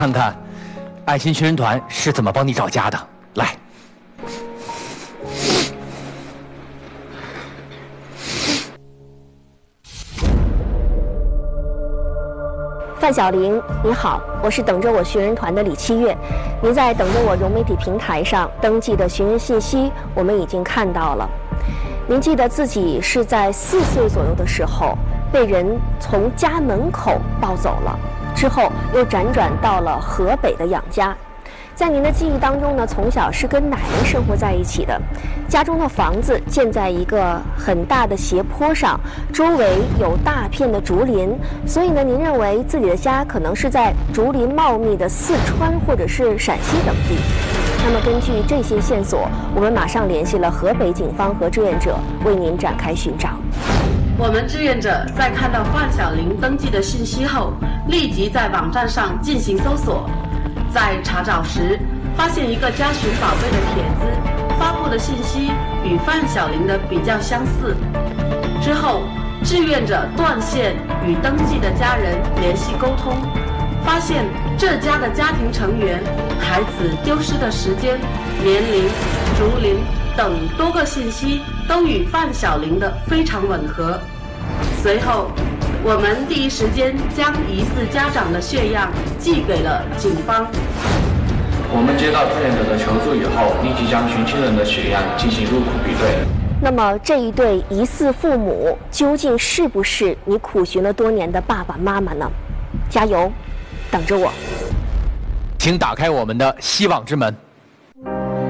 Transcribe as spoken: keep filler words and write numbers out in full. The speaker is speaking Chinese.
看看爱心寻人团是怎么帮你找家的。来， 范小玲，你好，我是等着我寻人团的李七月。您在等着我融媒体平台上登记的寻人信息，我们已经看到了。您记得自己是在四岁左右的时候被人从家门口抱走了，之后又辗转到了河北的养家。在您的记忆当中呢，从小是跟奶奶生活在一起的，家中的房子建在一个很大的斜坡上，周围有大片的竹林，所以呢，您认为自己的家可能是在竹林茂密的四川或者是陕西等地。那么根据这些线索，我们马上联系了河北警方和志愿者，为您展开寻找。 我们志愿者在看到范小玲登记的信息后，立即在网站上进行搜索。在查找时，发现一个家寻宝贝的帖子，发布的信息与范小玲的比较相似。之后，志愿者断线与登记的家人联系沟通，发现这家的家庭成员、孩子丢失的时间、年龄、竹林等多个信息都与范小玲的非常吻合。随后，我们第一时间将疑似家长的血样寄给了警方。 我们接到志愿者的求助以后，立即将寻亲人的血样进行入库比对。 那么这一对疑似父母究竟是不是你苦寻了多年的爸爸妈妈呢？加油，等着我。 请打开我们的希望之门。